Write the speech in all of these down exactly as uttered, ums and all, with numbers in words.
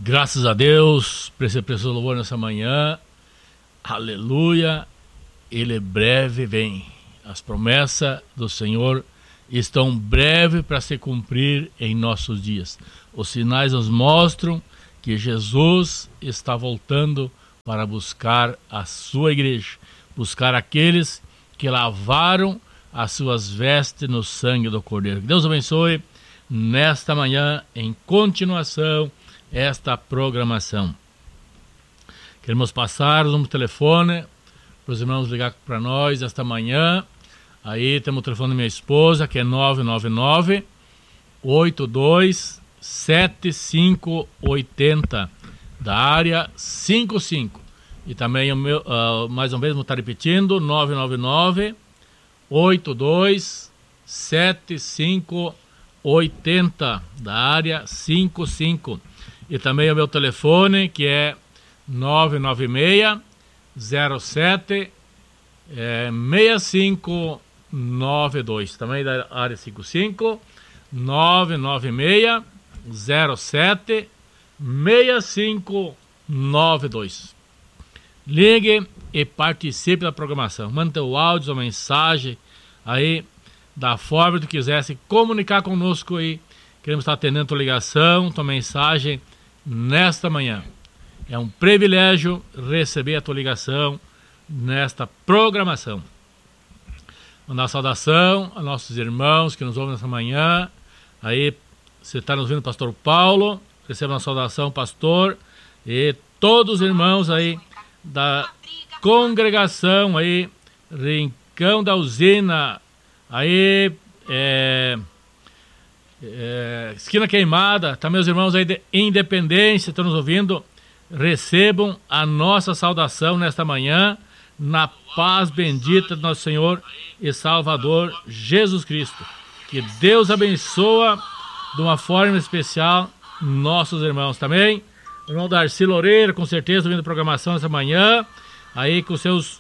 Graças a Deus, por esse precioso louvor nessa manhã. Aleluia, Ele breve vem. As promessas do Senhor estão breve para se cumprir em nossos dias. Os sinais nos mostram que Jesus está voltando para buscar a sua igreja, buscar aqueles que lavaram as suas vestes no sangue do Cordeiro. Que Deus abençoe nesta manhã, em continuação, esta programação. Queremos passar no telefone para os irmãos ligar para nós esta manhã. Aí temos o telefone da minha esposa, que é nove nove nove, oito dois sete cinco oito zero, da área cinquenta e cinco. E também, o meu, uh, mais uma vez, vou estar repetindo, nove nove nove, oito dois sete cinco oito zero, da área cinquenta e cinco. E também o meu telefone, que é nove nove seis, zero sete, é, seis cinco nove dois. Também da área cinquenta e cinco, nove nove seis, zero sete, seis cinco nove dois. Ligue e participe da programação. Manda o áudio, a mensagem aí, da forma que tu quiser se comunicar conosco aí. Queremos estar atendendo a tua ligação, tua mensagem nesta manhã. É um privilégio receber a tua ligação nesta programação. Mandar saudação a nossos irmãos que nos ouvem nesta manhã. Aí, você está nos ouvindo, pastor Paulo. Receba uma saudação, pastor. E todos os irmãos aí da congregação aí, Rincão da Usina, aí, é... É, Esquina Queimada, também os irmãos aí de Independência estão nos ouvindo. Recebam a nossa saudação nesta manhã, na paz bendita do nosso Senhor e Salvador Jesus Cristo. Que Deus abençoa de uma forma especial nossos irmãos também. O irmão Darcy Loureiro, com certeza, ouvindo a programação nessa manhã, aí com seus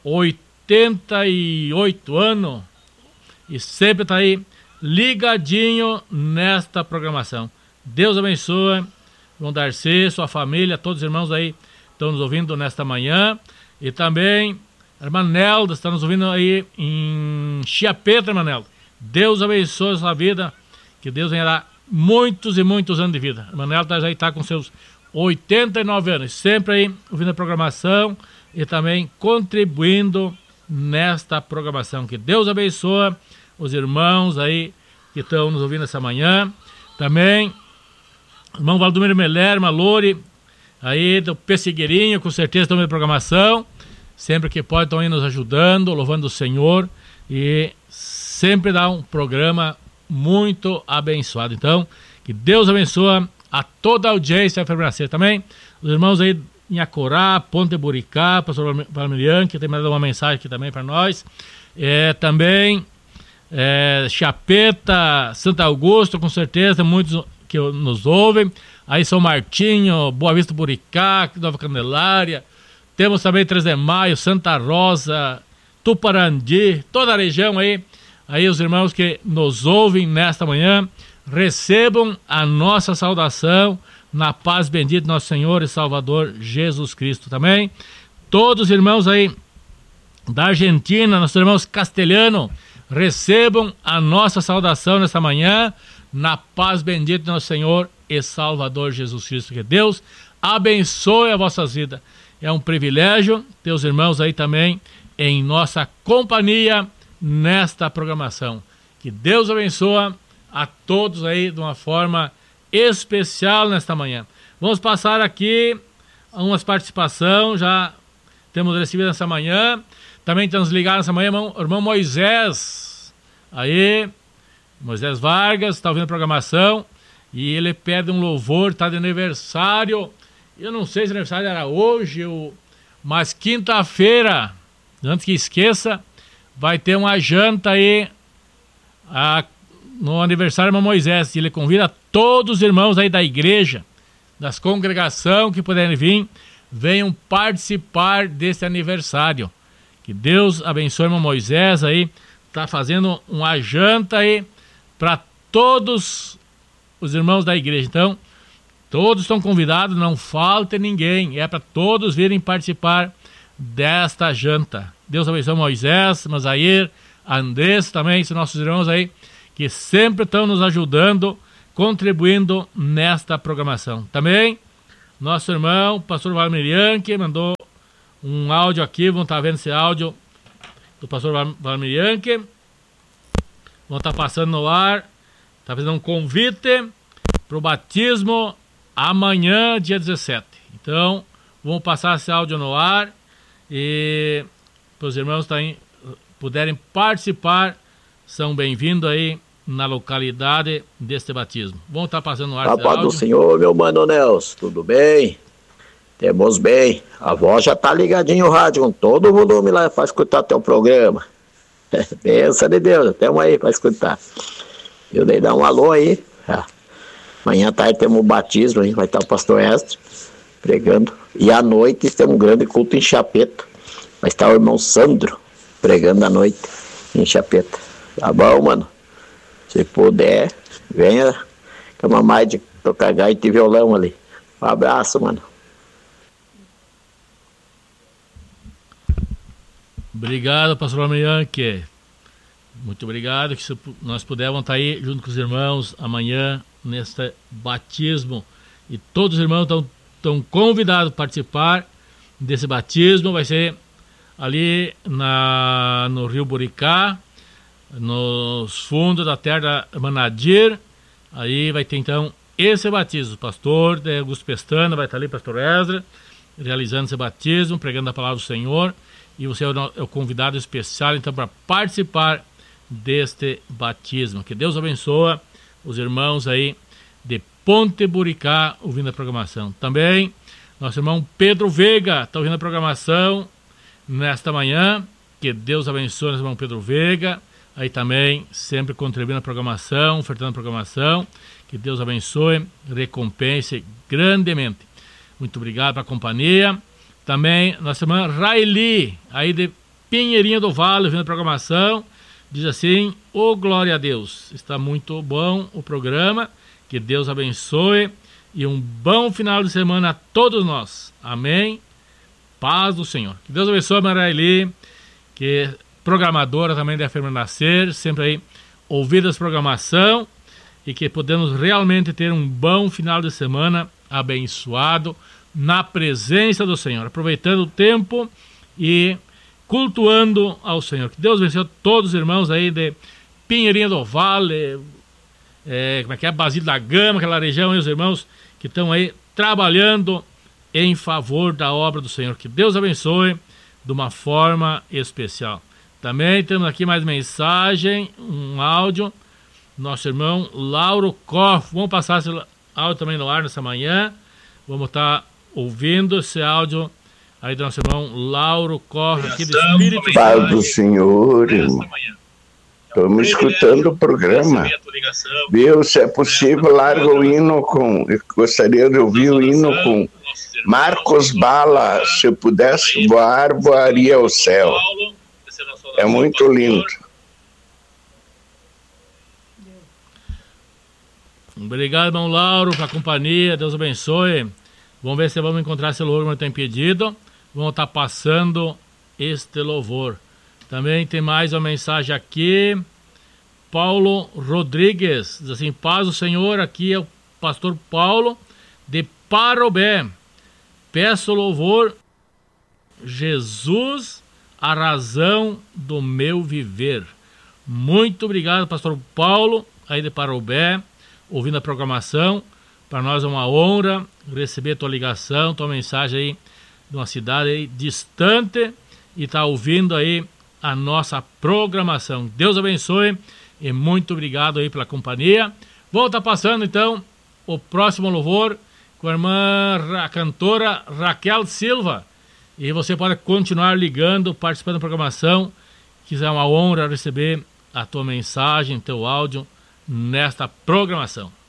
oitenta e oito anos, e sempre está aí ligadinho nesta programação. Deus abençoe, irmão Darcy, sua família, todos os irmãos aí estão nos ouvindo nesta manhã. E também a irmã Nelda está nos ouvindo aí em Chiapeta, irmã Nelda. Deus abençoe a sua vida, que Deus venha dar muitos e muitos anos de vida. A irmã Nelda já está com seus oitenta e nove anos, sempre aí ouvindo a programação e também contribuindo nesta programação. Que Deus abençoe os irmãos aí que estão nos ouvindo essa manhã. Também irmão Valdomiro Meler, irmã Lore, aí do Pessegueirinho, com certeza estão na programação. Sempre que pode estão aí nos ajudando, louvando o Senhor, e sempre dá um programa muito abençoado. Então, que Deus abençoe a toda a audiência da Febraceira. Também os irmãos aí em Acorá, Ponte Buricá, pastor Valmirian, que tem mandado uma mensagem aqui também para nós. É, também é, Chapeta, Santo Augusto, com certeza, muitos que nos ouvem. Aí São Martinho, Boa Vista Buricá, Nova Candelária. Temos também três de Maio, Santa Rosa, Tuparandi, toda a região aí. Aí os irmãos que nos ouvem nesta manhã, recebam a nossa saudação na paz bendita do nosso Senhor e Salvador Jesus Cristo. Também todos os irmãos aí da Argentina, nossos irmãos castelhanos, recebam a nossa saudação nesta manhã na paz bendita do nosso Senhor e Salvador Jesus Cristo. Que Deus abençoe as vossas vidas. É um privilégio ter os irmãos aí também em nossa companhia nesta programação. Que Deus abençoe a todos aí de uma forma especial nesta manhã. Vamos passar aqui umas participações, já temos recebido nessa manhã. Também estamos ligados nessa manhã, irmão, irmão Moisés. Aí, Moisés Vargas, está ouvindo a programação e ele pede um louvor, está de aniversário. Eu não sei se o aniversário era hoje, ou... mas quinta-feira, antes que esqueça, vai ter uma janta aí a... no aniversário do irmão Moisés. Ele convida todos os irmãos aí da igreja, das congregações que puderem vir, venham participar desse aniversário. Que Deus abençoe o irmão Moisés aí, está fazendo uma janta aí para todos os irmãos da igreja. Então, Todos estão convidados, não falta ninguém. É para todos virem participar desta janta. Deus abençoe Moisés, Mazair, Andrés também, esses nossos irmãos aí, que sempre estão nos ajudando, contribuindo nesta programação. Também, nosso irmão, pastor Valmirian, que mandou um áudio aqui, vão estar vendo esse áudio do pastor Valmirian, que vão estar passando no ar, está fazendo um convite para o batismo amanhã, dia dezessete. Então, vamos passar esse áudio no ar e para os irmãos também puderem participar, são bem-vindos aí na localidade deste batismo. Vamos estar passando no ar esse áudio. A paz do Senhor, meu mano Nelson, tudo bem? Temos bem. A voz já tá ligadinho o rádio com todo o volume lá para escutar teu programa. Benção de Deus, tamo aí para escutar. Eu dei dar um alô aí. Ah. Amanhã à tarde temos o batismo aí, vai estar o pastor Esdras pregando. E à noite temos um grande culto em Chapeta. Vai estar o irmão Sandro pregando à noite em Chapeta. Tá bom, mano? Se puder, venha com a mamãe de tocar gaita e violão ali. Um abraço, mano. Obrigado, pastor Almeida. Muito obrigado, que se nós pudermos estar aí junto com os irmãos amanhã neste batismo. E todos os irmãos estão, estão convidados a participar desse batismo. Vai ser ali na, no Rio Buricá, nos fundos da terra da Manadir. Aí vai ter então esse batismo. O pastor de Augusto Pestana vai estar ali, pastor Ezra, realizando esse batismo, pregando a palavra do Senhor. E você é o, é o convidado especial então para participar deste batismo. Que Deus abençoe os irmãos aí de Ponte Buricá ouvindo a programação. Também nosso irmão Pedro Veiga está ouvindo a programação nesta manhã. Que Deus abençoe nosso irmão Pedro Veiga. Aí também sempre contribuindo na programação, ofertando a programação. Que Deus abençoe, recompense grandemente. Muito obrigado pela companhia. Também nossa irmã Raeli, aí de Pinheirinho do Vale, ouvindo a programação. Diz assim: ô, glória a Deus, está muito bom o programa, que Deus abençoe e um bom final de semana a todos nós. Amém. Paz do Senhor. Que Deus abençoe a Raeli, que é programadora também da F M Nascer, sempre aí ouvindo essa programação e que podemos realmente ter um bom final de semana abençoado na presença do Senhor, aproveitando o tempo e cultuando ao Senhor. Que Deus abençoe todos os irmãos aí de Pinheirinho do Vale, é, como é que é, Basílio da Gama, aquela região aí, os irmãos que estão aí trabalhando em favor da obra do Senhor. Que Deus abençoe de uma forma especial. Também temos aqui mais mensagem, um áudio, nosso irmão Lauro Koff. Vamos passar esse áudio também no ar nessa manhã. Vamos estar ouvindo esse áudio aí do nosso irmão Lauro Corre, aqui do Espírito Santo. Paz do Senhor, irmão. Estamos escutando o programa. Viu? Se é possível, larga o hino com... Eu gostaria de ouvir o hino com Marcos Bala. Se eu pudesse voar, voaria ao céu. É muito lindo. Obrigado, irmão Lauro, pela companhia. Deus abençoe. Vamos ver se vamos encontrar esse louvor que tem pedido. Vamos estar passando este louvor. Também tem mais uma mensagem aqui. Paulo Rodrigues diz assim: paz do Senhor, aqui é o pastor Paulo de Parobé. Peço louvor, Jesus, a razão do meu viver. Muito obrigado, pastor Paulo, aí de Parobé, ouvindo a programação. Para nós é uma honra receber tua ligação, tua mensagem aí de uma cidade aí distante e tá ouvindo aí a nossa programação. Deus abençoe e muito obrigado aí pela companhia. Vou estar passando então o próximo louvor com a irmã, a cantora Raquel Silva. E você pode continuar ligando, participando da programação, que é uma honra receber a tua mensagem, teu áudio nesta programação.